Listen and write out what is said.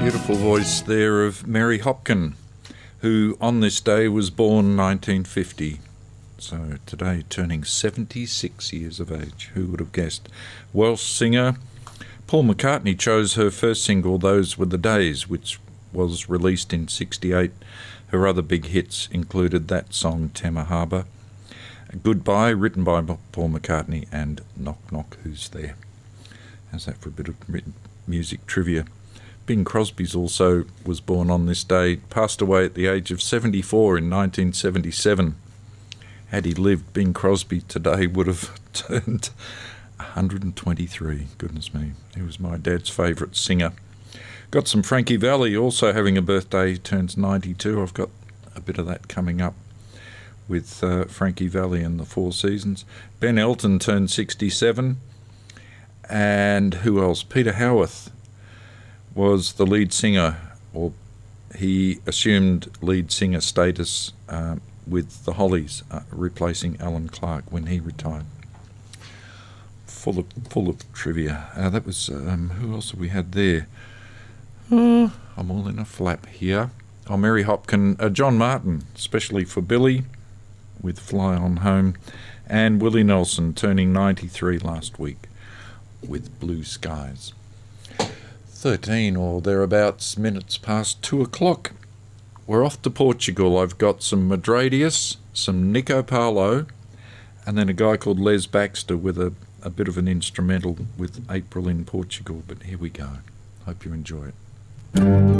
Beautiful voice there of Mary Hopkin, who on this day was born 1950. So today turning 76 years of age. Who would have guessed? Welsh singer. Paul McCartney chose her first single, Those Were the Days, which was released in 1968. Her other big hits included that song, Tema Harbour, Goodbye, written by Paul McCartney, and Knock Knock Who's There. How's that for a bit of music trivia? Bing Crosby also was born on this day, passed away at the age of 74 in 1977. Had he lived, Bing Crosby today would have turned 123. Goodness me, he was my dad's favourite singer. Got some Frankie Valli also having a birthday. He turns 92. I've got a bit of that coming up with Frankie Valli and the Four Seasons. Ben Elton turned 67. And who else? Peter Howarth was the lead singer, or he assumed lead singer status with the Hollies, replacing Alan Clark when he retired. Full of trivia. That was who else have we had there? I'm all in a flap here. Oh, Mary Hopkin, John Martin, especially for Billy, with Fly On Home, and Willie Nelson turning 93 last week with Blue Skies. 13 or thereabouts minutes past 2 o'clock. We're off to Portugal. I've got some Madradius, some Nico Paulo, and then a guy called Les Baxter with a bit of an instrumental with April in Portugal. But here we go. Hope you enjoy it.